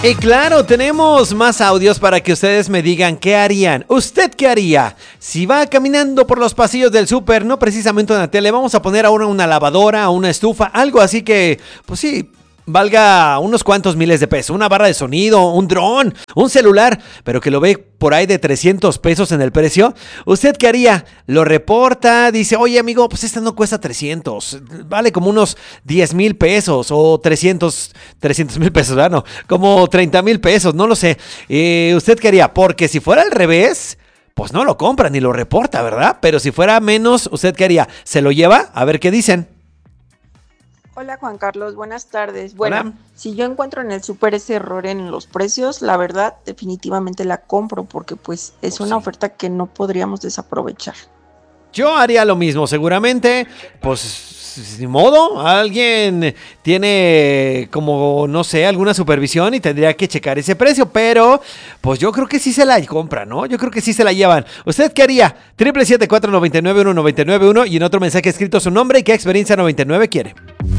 Y claro, tenemos más audios para que ustedes me digan qué harían. ¿Usted qué haría? Si va caminando por los pasillos del súper, no precisamente una tele, vamos a poner ahora una lavadora, una estufa, algo así que, pues sí, valga unos cuantos miles de pesos. Una barra de sonido, un dron, un celular, pero que lo ve por ahí de 300 pesos en el precio. ¿Usted qué haría? Lo reporta, dice, oye amigo, pues esta no cuesta 300, vale como unos 10,000 pesos o 300,000 pesos, ¿verdad? No, como 30,000 pesos, no lo sé. ¿Usted qué haría? Porque si fuera al revés, pues no lo compra ni lo reporta, ¿verdad? Pero si fuera menos, ¿usted qué haría? ¿Se lo lleva? A ver qué dicen. Hola Juan Carlos, buenas tardes. Bueno, Hola. si yo encuentro en el súper ese error en los precios, la verdad definitivamente la compro porque pues es Pues una sí. oferta que no podríamos desaprovechar. Yo haría lo mismo, seguramente, pues ni modo, alguien tiene como, no sé, alguna supervisión y tendría que checar ese precio, pero pues yo creo que sí se la compra, ¿no? Yo creo que sí se la llevan. ¿Usted qué haría? 777-499-1991 y en otro mensaje escrito su nombre y qué experiencia 99 quiere.